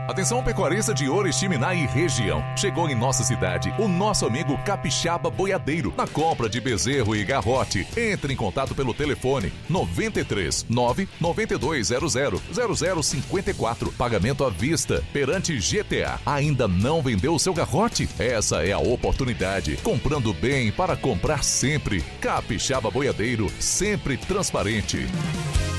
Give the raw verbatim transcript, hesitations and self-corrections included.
Atenção pecuarista de Oriximiná e região. Chegou em nossa cidade o nosso amigo Capixaba Boiadeiro. Na compra de bezerro e garrote, entre em contato pelo telefone noventa e três, nove nove dois zero zero, zero zero cinco quatro. Pagamento à vista perante G T A. Ainda não vendeu o seu garrote? Essa é a oportunidade. Comprando bem para comprar sempre. Capixaba Boiadeiro, sempre transparente.